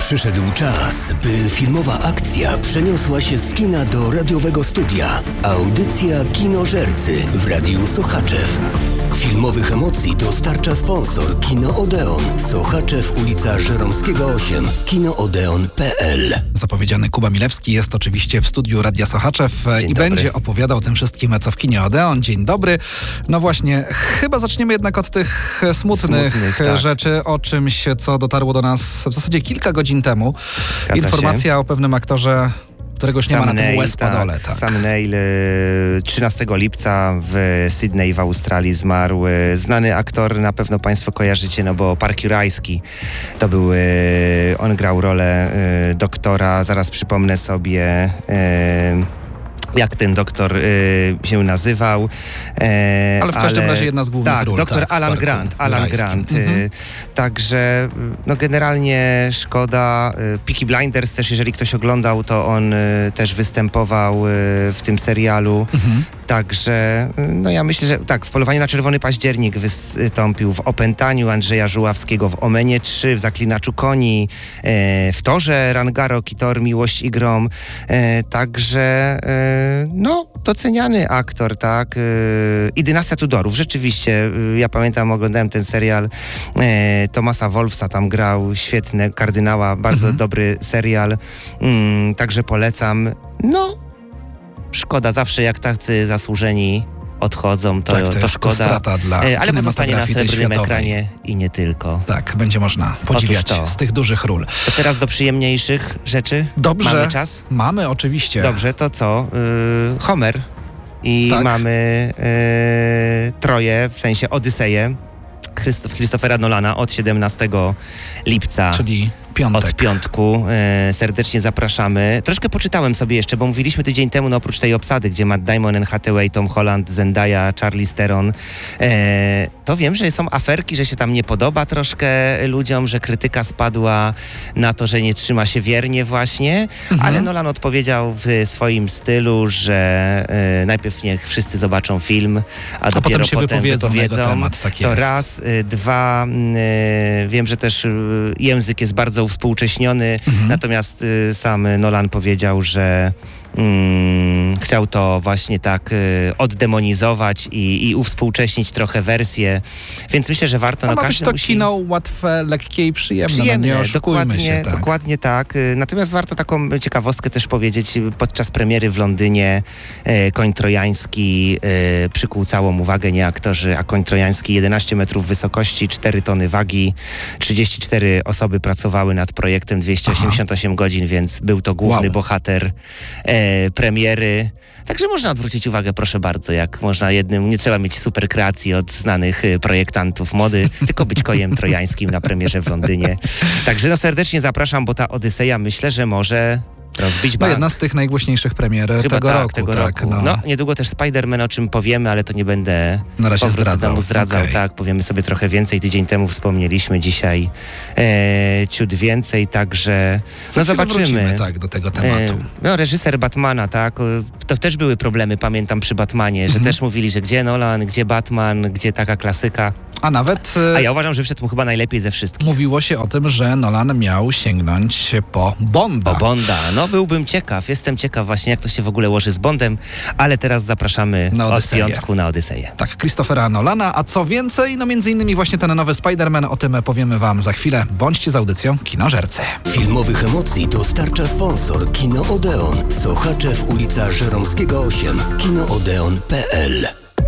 Przyszedł czas, by filmowa akcja przeniosła się z kina do radiowego studia. Audycja Kinożercy w Radiu Sochaczew. Filmowych emocji dostarcza sponsor Kino Odeon. Sochaczew, ulica Żeromskiego 8. kinoodeon.pl. Zapowiedziany Kuba Milewski jest oczywiście w studiu Radia Sochaczew i będzie opowiadał o tym wszystkim, co w Kinie Odeon. Dzień dobry. No właśnie, chyba zaczniemy jednak od tych smutnych tak. rzeczy, o czymś, co dotarło do nas w zasadzie kilka godzin temu. Zgadza Informacja o pewnym aktorze, którego już nie ma na tym łez-padole. Tak. Sam Neill 13 lipca w Sydney w Australii zmarł. Znany aktor, na pewno Państwo kojarzycie, no bo Park Jurajski to był, on grał rolę doktora, zaraz przypomnę sobie jak ten doktor się nazywał. Ale w każdym razie jedna z głównych ról. Doktor Alan Grant. Także no generalnie szkoda. Peaky Blinders też, jeżeli ktoś oglądał, to on też występował w tym serialu. Także no ja myślę, że tak, w Polowaniu na Czerwony Październik wystąpił, w Opętaniu Andrzeja Żuławskiego, w Omenie 3, w Zaklinaczu Koni, w Torze Rangaro, Kitor, Miłość i Grom. Także no, doceniany aktor, tak. I Dynastia Tudorów, rzeczywiście, ja pamiętam, oglądałem ten serial Thomasa Wolfsa, tam grał, świetny, kardynała, bardzo dobry serial, także polecam. No, szkoda, zawsze jak tacy zasłużeni odchodzą, to szkoda. Strata dla ale pozostanie na srebrnym światowej ekranie i nie tylko. Tak, będzie można podziwiać z tych dużych ról. To teraz do przyjemniejszych rzeczy. Dobrze. Mamy czas? Mamy, oczywiście. Dobrze, to co? Homer. I tak. mamy Troję, w sensie Odyseję Christophera Nolana od 17 lipca. Czyli piątek. Od piątku. Serdecznie zapraszamy. Troszkę poczytałem sobie jeszcze, bo mówiliśmy tydzień temu, no oprócz tej obsady, gdzie Matt Damon, Anne Hathaway, Tom Holland, Zendaya, Charlize Theron, to wiem, że są aferki, że się tam nie podoba troszkę ludziom, że krytyka spadła na to, że nie trzyma się wiernie właśnie, ale Nolan odpowiedział w swoim stylu, że najpierw niech wszyscy zobaczą film, a dopiero potem wypowiedzą. Temat, tak to jest. raz. Dwa, wiem, że też język jest bardzo współcześniony, natomiast sam Nolan powiedział, że chciał to właśnie tak oddemonizować i uwspółcześnić trochę wersję, więc myślę, że warto. Ma być to kino łatwe, lekkie i przyjemne. No nie oszukujmy się. Tak. Dokładnie tak. Natomiast warto taką ciekawostkę też powiedzieć. Podczas premiery w Londynie koń trojański przykuł całą uwagę, nie aktorzy, a koń trojański 11 metrów wysokości, 4 tony wagi, 34 osoby pracowały nad projektem, 288 godzin, więc był to główny bohater premiery. Także można odwrócić uwagę, proszę bardzo, jak można nie trzeba mieć super kreacji od znanych projektantów mody, tylko być kojem trojańskim na premierze w Londynie. Także no serdecznie zapraszam, bo ta Odyseja myślę, że może rozbić bank. No jedna z tych najgłośniejszych premier tego roku. No, niedługo też Spider-Man, o czym powiemy, ale to nie będę na razie zdradzał. Okay. Tak, powiemy sobie trochę więcej. Tydzień temu wspomnieliśmy, dzisiaj ciut więcej, także no zobaczymy. Tak, do tego tematu. No, reżyser Batmana, tak, to też były problemy, pamiętam, przy Batmanie, że też mówili, że gdzie Nolan, gdzie Batman, gdzie taka klasyka. A ja uważam, że wszedł mu chyba najlepiej ze wszystkich. Mówiło się o tym, że Nolan miał sięgnąć po Bonda. No byłbym ciekaw, jestem ciekaw właśnie, jak to się w ogóle łoży z Bondem, ale teraz zapraszamy od piątku na Odyseję. Tak, Christophera Nolana, a co więcej, no między innymi właśnie ten nowy Spider-Man, o tym powiemy wam za chwilę. Bądźcie z audycją Kinożercy. Filmowych emocji dostarcza sponsor Kino Odeon. Sochaczew, ulica Żeromskiego 8. kinoodeon.pl.